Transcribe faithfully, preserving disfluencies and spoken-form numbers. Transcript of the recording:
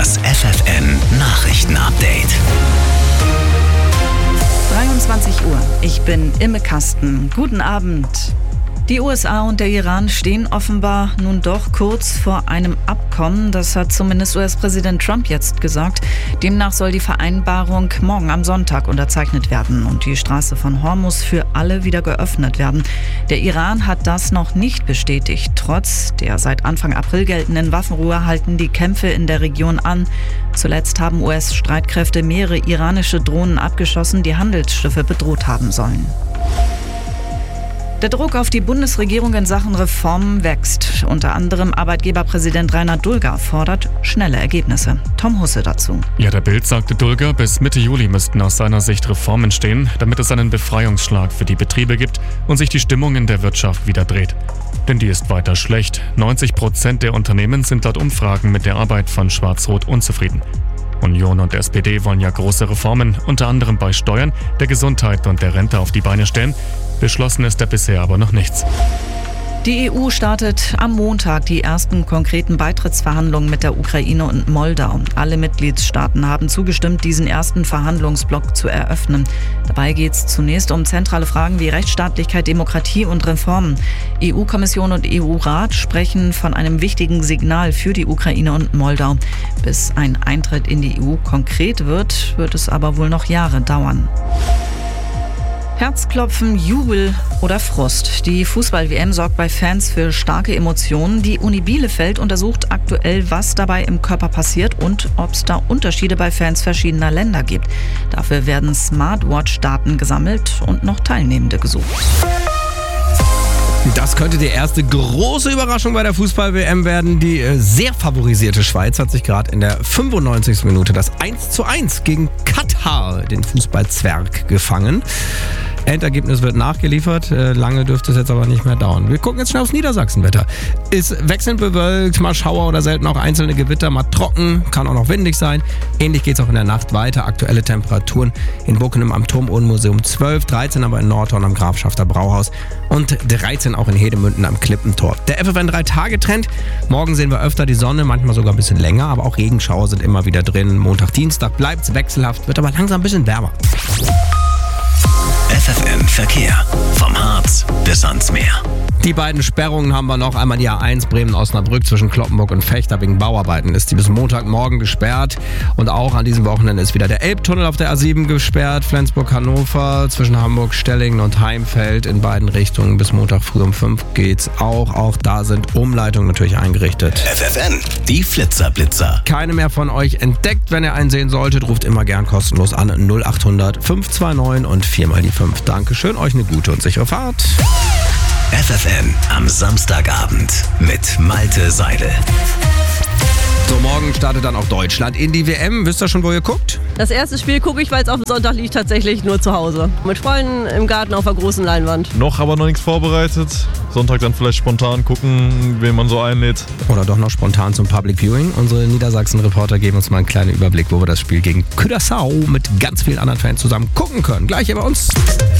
Das F F N-Nachrichten-Update. dreiundzwanzig Uhr. Ich bin Imme Kasten. Guten Abend. Die U S A und der Iran stehen offenbar nun doch kurz vor einem Abkommen. Das hat zumindest U S-Präsident Trump jetzt gesagt. Demnach soll die Vereinbarung morgen am Sonntag unterzeichnet werden und die Straße von Hormuz für alle wieder geöffnet werden. Der Iran hat das noch nicht bestätigt. Trotz der seit Anfang April geltenden Waffenruhe halten die Kämpfe in der Region an. Zuletzt haben U S-Streitkräfte mehrere iranische Drohnen abgeschossen, die Handelsschiffe bedroht haben sollen. Der Druck auf die Bundesregierung in Sachen Reformen wächst. Unter anderem Arbeitgeberpräsident Reinhard Dulger fordert schnelle Ergebnisse. Tom Husse dazu. Ja, der Bild sagte Dulger, bis Mitte Juli müssten aus seiner Sicht Reformen stehen, damit es einen Befreiungsschlag für die Betriebe gibt und sich die Stimmung in der Wirtschaft wieder dreht. Denn die ist weiter schlecht. neunzig Prozent der Unternehmen sind laut Umfragen mit der Arbeit von Schwarz-Rot unzufrieden. Union und S P D wollen ja große Reformen, unter anderem bei Steuern, der Gesundheit und der Rente auf die Beine stellen. Beschlossen ist da bisher aber noch nichts. Die E U startet am Montag die ersten konkreten Beitrittsverhandlungen mit der Ukraine und Moldau. Alle Mitgliedstaaten haben zugestimmt, diesen ersten Verhandlungsblock zu eröffnen. Dabei geht es zunächst um zentrale Fragen wie Rechtsstaatlichkeit, Demokratie und Reformen. E U-Kommission und E U-Rat sprechen von einem wichtigen Signal für die Ukraine und Moldau. Bis ein Eintritt in die E U konkret wird, wird es aber wohl noch Jahre dauern. Herzklopfen, Jubel oder Frust. Die Fußball-W M sorgt bei Fans für starke Emotionen. Die Uni Bielefeld untersucht aktuell, was dabei im Körper passiert und ob es da Unterschiede bei Fans verschiedener Länder gibt. Dafür werden Smartwatch-Daten gesammelt und noch Teilnehmende gesucht. Das könnte die erste große Überraschung bei der Fußball-W M werden. Die äh, sehr favorisierte Schweiz hat sich gerade in der fünfundneunzigsten Minute das eins zu eins gegen Katar, den Fußballzwerg, gefangen. Endergebnis wird nachgeliefert. Äh, lange dürfte es jetzt aber nicht mehr dauern. Wir gucken jetzt schnell aufs Niedersachsenwetter. Ist wechselnd bewölkt, mal Schauer oder selten auch einzelne Gewitter, mal trocken, kann auch noch windig sein. Ähnlich geht es auch in der Nacht weiter. Aktuelle Temperaturen in Bockenem am Turmuhrenmuseum zwölf, dreizehn aber in Nordhorn am Grafschafter Brauhaus und dreizehn auch in Hedemünden am Klippentor. Der F F N drei Tage Trend. Morgen sehen wir öfter die Sonne, manchmal sogar ein bisschen länger, aber auch Regenschauer sind immer wieder drin. Montag, Dienstag bleibt es wechselhaft, wird aber langsam ein bisschen wärmer. F F N Verkehr. Vom Harz bis ans Meer. Die beiden Sperrungen haben wir noch. Einmal die A eins Bremen-Osnabrück zwischen Cloppenburg und Vechta wegen Bauarbeiten ist die bis Montagmorgen gesperrt. Und auch an diesem Wochenende ist wieder der Elbtunnel auf der A sieben gesperrt. Flensburg-Hannover zwischen Hamburg-Stellingen und Heimfeld in beiden Richtungen bis Montag früh um fünf geht's auch. Auch da sind Umleitungen natürlich eingerichtet. F F N, die Flitzerblitzer. Keine mehr von euch entdeckt. Wenn ihr einen sehen solltet, ruft immer gern kostenlos an null acht hundert fünf zwei neun und viermal die fünf. Dankeschön, euch eine gute und sichere Fahrt. F F N am Samstagabend mit Malte Seidel. So, morgen startet dann auch Deutschland in die W M. Wisst ihr schon, wo ihr guckt? Das erste Spiel gucke ich, weil es auf dem Sonntag liegt, tatsächlich nur zu Hause. Mit Freunden im Garten auf der großen Leinwand. Noch aber noch nichts vorbereitet. Sonntag dann vielleicht spontan gucken, wen man so einlädt. Oder doch noch spontan zum Public Viewing. Unsere Niedersachsen-Reporter geben uns mal einen kleinen Überblick, wo wir das Spiel gegen Curaçao mit ganz vielen anderen Fans zusammen gucken können. Gleich hier bei uns.